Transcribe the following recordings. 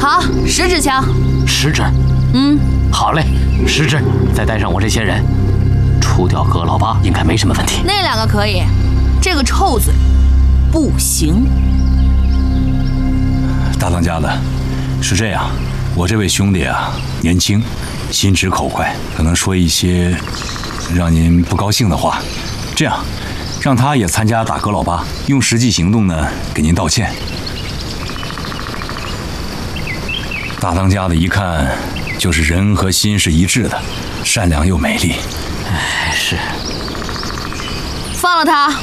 好，10支枪。 10支。好嘞，10支，再带上我这些人，除掉葛老八应该没什么问题。 那2个可以，这个臭嘴不行。 大当家的，是这样，我这位兄弟啊，年轻，心直口快，可能说一些让您不高兴的话。这样，让他也参加打葛老八，用实际行动呢给您道歉。大当家的一看就是人和心是一致的，善良又美丽。 哎，是。 放了他！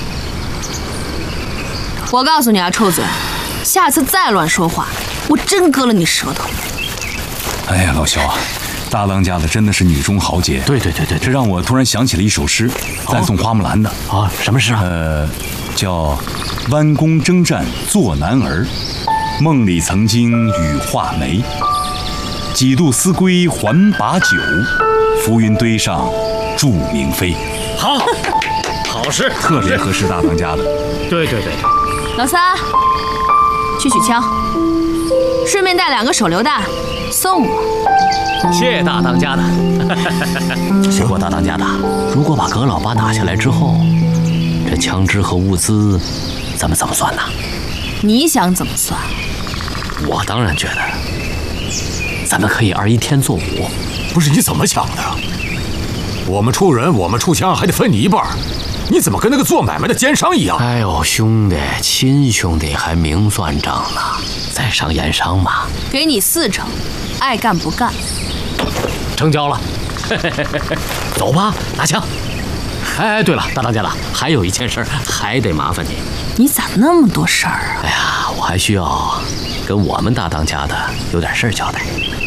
我告诉你啊，臭嘴，下次再乱说话，我真割了你舌头。 哎呀，老肖啊，大当家的真的是女中豪杰。 对， 这让我突然想起了一首诗，赞颂花木兰的。 啊，什么诗啊？ 叫弯弓征战做男儿，梦里曾经羽化梅。几度思归还把酒，浮云堆上祝明妃。 好，好诗， 特别合适大当家的。 对。 老三，去取枪，顺便带2个手榴弹，送我。 谢大当家的。不过大当家的，如果把葛老八拿下来之后，这枪支和物资，咱们怎么算呢？ 你想怎么算？ 我当然觉得，咱们可以2-1天作5。 不是你怎么想的？我们出人，我们出枪，还得分你一半。你怎么跟那个做买卖的奸商一样？ 哎呦，兄弟，亲兄弟还明算账呢，在商言商嘛。 给你4成，爱干不干。 成交了。走吧，拿枪。哎，对了，大当家的，还有一件事还得麻烦你。 你咋那么多事儿啊？ 哎呀，我还需要跟我们大当家的有点事儿交代。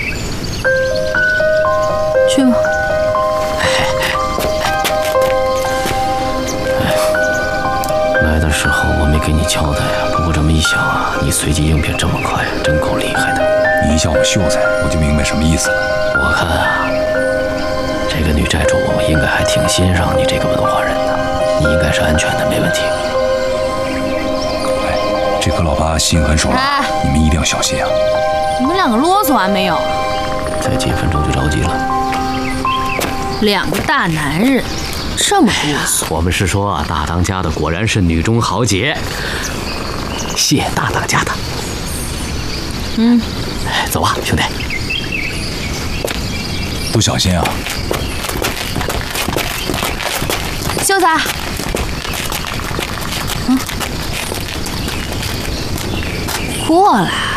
去吧。 来的时候我没给你交代，不过这么一想啊，你随机应变这么快，真够厉害的。 你一叫我秀才，我就明白什么意思了。 我看啊，这个女债主应该还挺欣赏你这个文化人的，你应该是安全的，没问题。 哎，这葛老八心狠手辣，你们一定要小心啊！ 你们2个啰嗦完没有？ 再几分钟就着急了。 2个大男人，这么啰嗦。 我们是说啊，大当家的果然是女中豪杰，谢大当家的。走吧，兄弟。 都小心啊！ 秀才，过来。